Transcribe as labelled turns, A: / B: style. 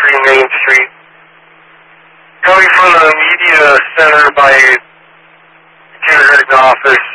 A: 123 Main Street. Coming from the media center by Kindergarten office,